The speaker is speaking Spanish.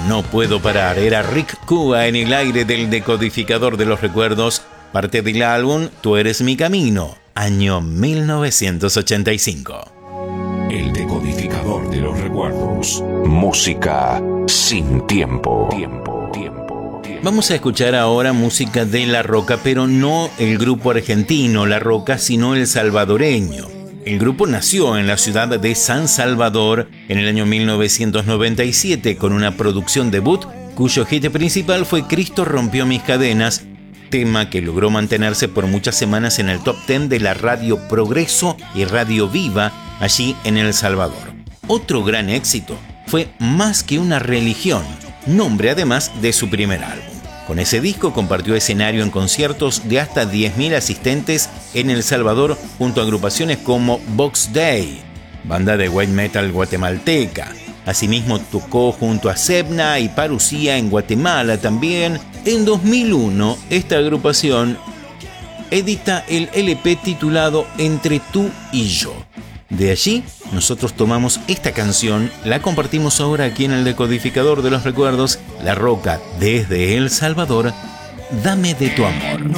No puedo parar. Era Rick Cuba en el aire del decodificador de los recuerdos, parte del álbum Tú eres mi camino, año 1985. El decodificador de los recuerdos. Música sin tiempo. Vamos a escuchar ahora música de La Roca, pero no el grupo argentino La Roca, sino el salvadoreño. El grupo nació en la ciudad de San Salvador en el año 1997 con una producción debut cuyo hit principal fue Cristo rompió mis cadenas, tema que logró mantenerse por muchas semanas en el top 10 de la Radio Progreso y Radio Viva allí en El Salvador. Otro gran éxito fue Más que una religión, nombre además de su primer álbum. Con ese disco compartió escenario en conciertos de hasta 10.000 asistentes en El Salvador junto a agrupaciones como Box Day, banda de white metal guatemalteca. Asimismo tocó junto a Sebna y Parucía en Guatemala también. En 2001 esta agrupación edita el LP titulado Entre tú y yo. De allí nosotros tomamos esta canción, la compartimos ahora aquí en el decodificador de los recuerdos, La Roca desde El Salvador, Dame de tu amor.